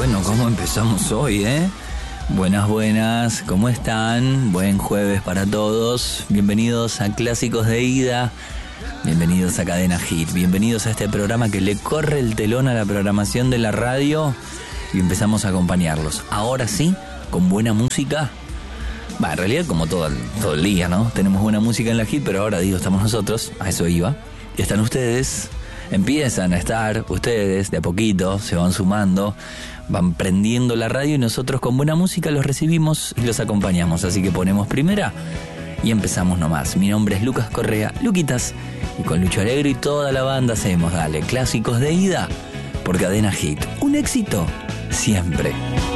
Bueno, ¿cómo empezamos hoy, Buenas, ¿cómo están? Buen jueves para todos. Bienvenidos a Clásicos de Ida. Bienvenidos a Cadena Hit. Bienvenidos a este programa que le corre el telón a la programación de la radio y empezamos a acompañarlos. Ahora sí, con buena música. En realidad como todo el día, ¿no? Tenemos buena música en la Hit, pero ahora estamos nosotros, a eso iba. Y están ustedes, empiezan a estar ustedes, de a poquito, se van sumando, van prendiendo la radio y nosotros con buena música los recibimos y los acompañamos. Así que ponemos primera y empezamos nomás. Mi nombre es Lucas Correa, Luquitas, y con Lucho Alegre y toda la banda hacemos, Clásicos de Ida por Cadena Hit. Un éxito siempre.